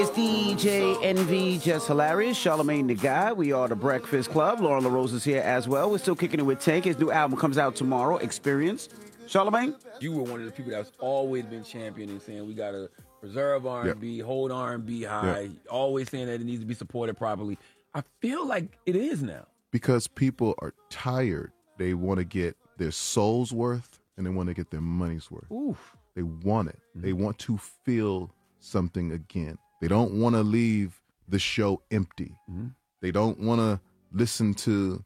It's DJ NV, Just Hilarious, Charlamagne the Guy. We are the Breakfast Club. Lauren LaRose is here as well. We're still kicking it with Tank. His new album comes out tomorrow, Experience. Charlamagne? You were one of the people that's always been championing, saying we got to preserve R&B, hold R&B high, always saying that it needs to be supported properly. I feel like it is now. Because people are tired. They want to get their soul's worth and they want to get their money's worth. Oof. They want it. Mm-hmm. They want to feel something again. They don't want to leave the show empty. Mm-hmm. They don't want to listen to,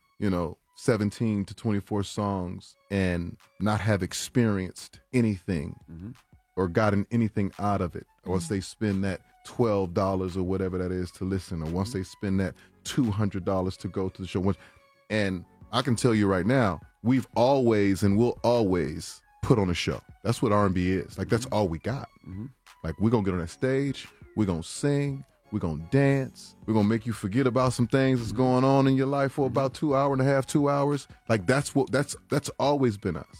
17 to 24 songs and not have experienced anything or gotten anything out of it. Once they spend that $12 or whatever that is to listen, or once they spend that $200 to go to the show. And I can tell you right now, we've always and will always put on a show. That's what R&B is. Like, that's all we got. Mm-hmm. Like, we're going to get on that stage. We're going to sing. We're going to dance. We're going to make you forget about some things that's going on in your life for about 2 hours. Like, that's always been us.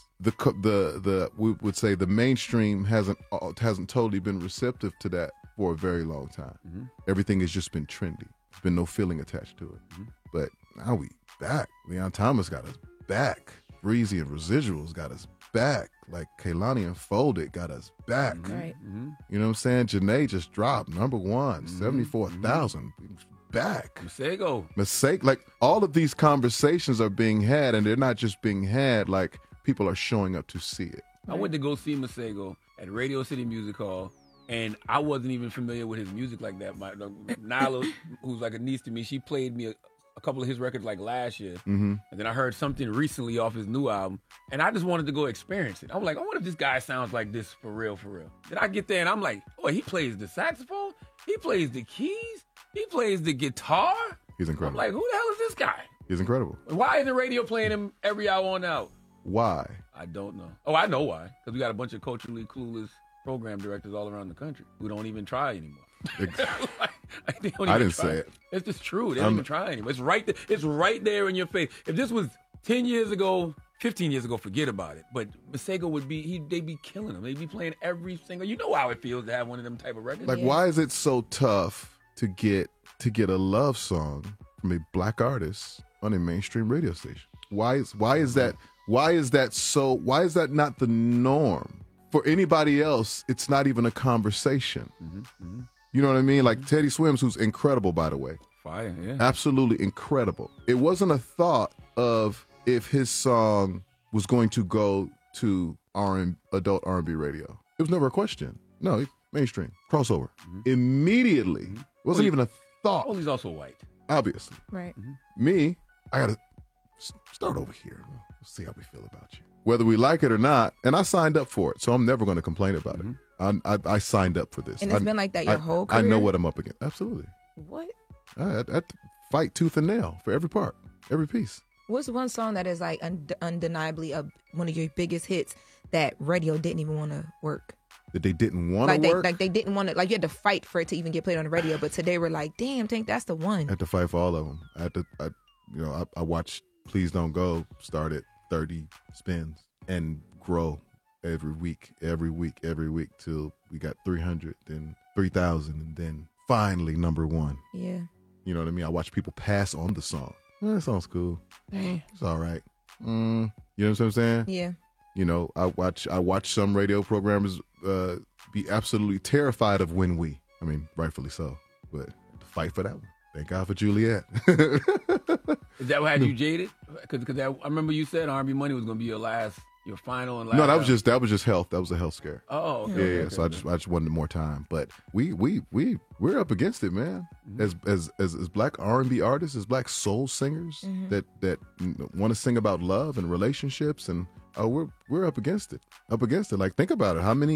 We would say the mainstream hasn't totally been receptive to that for a very long time. Mm-hmm. Everything has just been trendy. There's been no feeling attached to it. Mm-hmm. But now we back. Leon Thomas got us back. Breezy and Residuals got us back. Like Kehlani and Folded got us back. Right. Mm-hmm. You know what I'm saying? Janae just dropped #1, 74,000. Back. Masego. Like, all of these conversations are being had, and they're not just being had, like, people are showing up to see it. I went to go see Masego at Radio City Music Hall, and I wasn't even familiar with his music like that. Nyla, who's like a niece to me, she played me a couple of his records like last year. Mm-hmm. And then I heard something recently off his new album, and I just wanted to go experience it. I'm like, I wonder if this guy sounds like this for real. Then I get there, and I'm like, oh, he plays the saxophone? He plays the keys? He plays the guitar? He's incredible. I'm like, who the hell is this guy? He's incredible. Why isn't radio playing him every hour on out? Why? I don't know. Oh, I know why. Because we got a bunch of culturally clueless program directors all around the country who don't even try anymore. I didn't say it. It's just true. They don't even try anymore. It's right there. It's right there in your face. If this was 10 years ago, 15 years ago, forget about it. But Masego would be, they'd be killing him. They'd be playing every single, you know how it feels to have one of them type of records. Like, why is it so tough to get a love song from a black artist on a mainstream radio station? Why is that not the norm? For anybody else, it's not even a conversation. Mm-hmm, mm-hmm. You know what I mean? Like Teddy Swims, who's incredible, by the way. Fire, yeah. Absolutely incredible. It wasn't a thought of if his song was going to go to adult R&B radio. It was never a question. No, mainstream, crossover. Mm-hmm. Immediately. Mm-hmm. It wasn't even a thought. Well, he's also white. Obviously. Right. Mm-hmm. Me, I got to start over here. Let's see how we feel about you. Whether we like it or not, and I signed up for it, so I'm never going to complain about it. I signed up for this. And it's been like that your whole career? I know what I'm up against. Absolutely. What? I had to fight tooth and nail for every part, every piece. What's one song that is like undeniably one of your biggest hits that radio didn't even want to work? That they didn't want to work? Like they didn't want to, like you had to fight for it to even get played on the radio, but today we're like, damn, Tank, that's the one. I had to fight for all of them. I watched Please Don't Go start at 30 spins and grow every week till we got 300, then 3,000, and then finally #1. Yeah. You know what I mean? I watch people pass on the song. That song's cool. It's all right. You know what I'm saying? Yeah. You know, I watch some radio programmers be absolutely terrified of When We. I mean, rightfully so. But to fight for that one. Thank God for Juliet. Is that what had you jaded? Because I remember you said R&B Money was going to be your final and last. No, that was just health. That was a health scare. Oh, okay. Yeah. Okay, so I just wanted more time. But we're up against it, man. Mm-hmm. As black R&B artists, as black soul singers that want to sing about love and relationships, and we're up against it. Like, think about it. How many